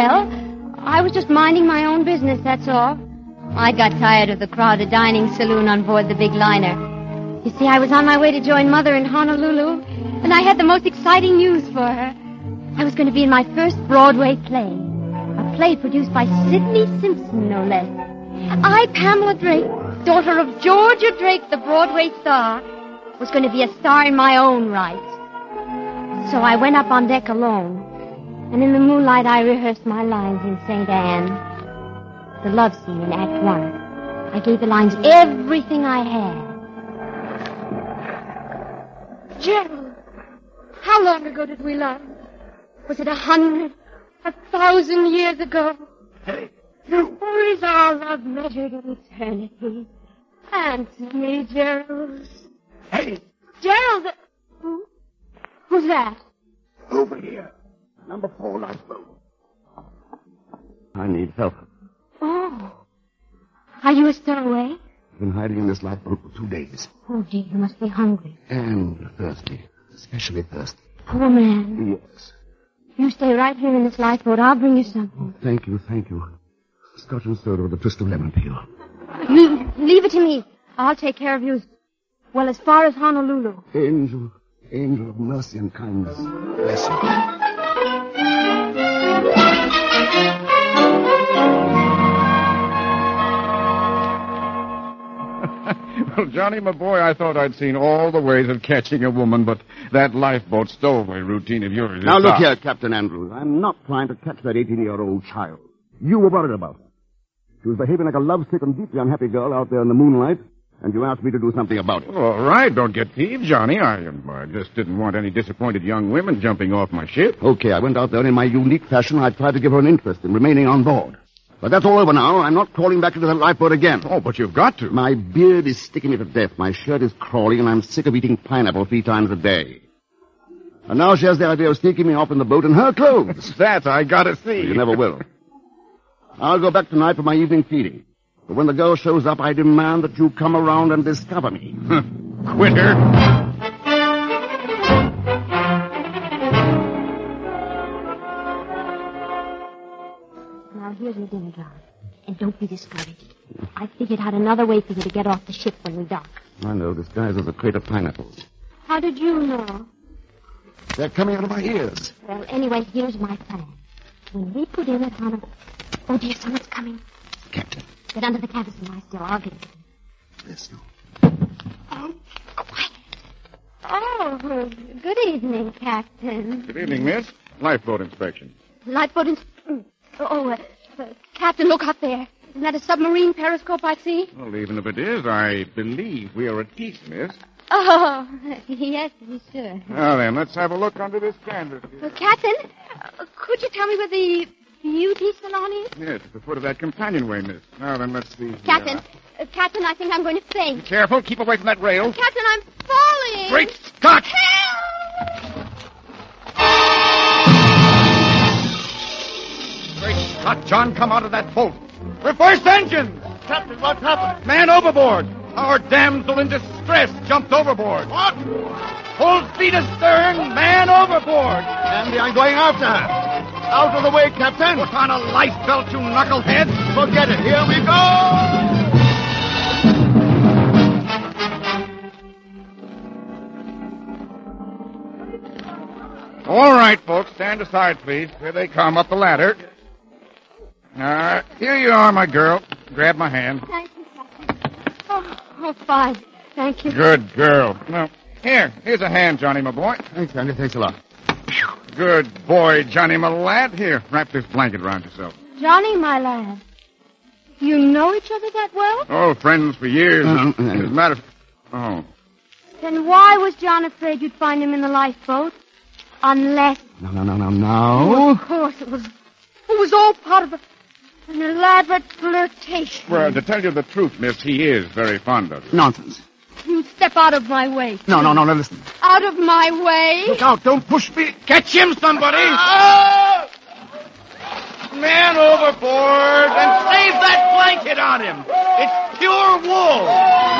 well, I was just minding my own business, that's all. I got tired of the crowded dining saloon on board the big liner. You see, I was on my way to join Mother in Honolulu, and I had the most exciting news for her. I was going to be in my first Broadway play. A play produced by Sidney Simpson, no less. I, Pamela Drake, daughter of Georgia Drake, the Broadway star, was going to be a star in my own right. So I went up on deck alone, and in the moonlight I rehearsed my lines in St. Anne. The love scene in Act One. I gave the lines everything I had. Gerald, how long ago did we love? Was it 100, 1,000 years ago? Hey, you! Or is our love measured in eternity? Answer me, Gerald. Hey! Gerald! Who's that? Over here. Number 4 lifeboat. I need help. Oh. Are you a stowaway? I've been hiding in this lifeboat for 2 days. Oh, dear, you must be hungry. And thirsty. Especially thirsty. Poor man. Yes. You stay right here in this lifeboat. I'll bring you something. Thank you. Scotch and soda with a twist of lemon peel. Leave it to me. I'll take care of you as far as Honolulu. Angel of mercy and kindness. Bless you. Well, Johnny, my boy, I thought I'd seen all the ways of catching a woman, but that lifeboat stowaway routine of yours is Now, look tough. here, Captain Andrews. I'm not trying to catch that 18-year-old child. You were worried about her. She was behaving like a lovesick and deeply unhappy girl out there in the moonlight, and you asked me to do something about it. All right, don't get peeved, Johnny. I just didn't want any disappointed young women jumping off my ship. Okay, I went out there in my unique fashion. I tried to give her an interest in remaining on board. But that's all over now. I'm not crawling back into that lifeboat again. Oh, but you've got to. My beard is sticking me to death. My shirt is crawling, and I'm sick of eating pineapple 3 times a day. And now she has the idea of sneaking me off in the boat in her clothes. That I gotta see. You never will. I'll go back tonight for my evening feeding. But when the girl shows up, I demand that you come around and discover me. Quitter. Now, here's your dinner, John. And don't be discouraged. I figured out another way for you to get off the ship when we dock. I know, disguised as a crate of pineapples. How did you know? They're coming out of my ears. Well, anyway, here's my plan. When we put in at Honolulu... Oh, dear, someone's coming. Captain. Get under the canvas and lie still. I'll get it. Yes, you. Oh, quiet. Oh, good evening, Captain. Good evening, miss. Lifeboat inspection. Lifeboat Captain, look up there. Isn't that a submarine periscope I see? Well, even if it is, I believe we are at peace, miss. Oh, yes, sure. Now then, let's have a look under this canvas. Captain, could you tell me where the beauty salon is? Yes, at the foot of that companionway, miss. Now then, let's see. Captain, Captain, I think I'm going to faint. Be careful. Keep away from that rail. Captain, I'm falling. Great Scott! Help! Great Scott, John, come out of that boat. Reverse engine! Captain, what's happened? Man overboard! Our damsel in distress jumped overboard. What? Full speed astern, man overboard! Andy, I'm going after her. Out of the way, Captain. Put on a life belt, you knucklehead! Forget it. Here we go! All right, folks, stand aside, please. Here they come up the ladder. Here you are, my girl. Grab my hand. Thank you, Captain. Oh, fine. Thank you. Good girl. Now, here's a hand, Johnny, my boy. Thanks, Andy. Thanks a lot. Good boy, Johnny, my lad. Here, wrap this blanket around yourself. Johnny, my lad. You know each other that well? Oh, friends for years. As a matter of... Oh. Then why was John afraid you'd find him in the lifeboat? Unless... No. Of course, it was all part of an elaborate flirtation. Well, to tell you the truth, miss, he is very fond of you. Nonsense. You step out of my way. No, listen. Out of my way? Look out, don't push me. Catch him, somebody! Man overboard and save that blanket on him. It's pure wool.